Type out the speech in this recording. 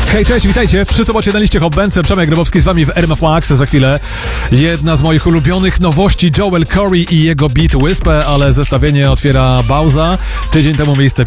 Hej, cześć, witajcie. Przy sobocie na liście Hobbence. Przemek Grabowski z wami w RMF Max. Za chwilę jedna z moich ulubionych nowości, Joel Corey i jego beat Whisper, ale zestawienie otwiera Bauza. Tydzień temu miejsce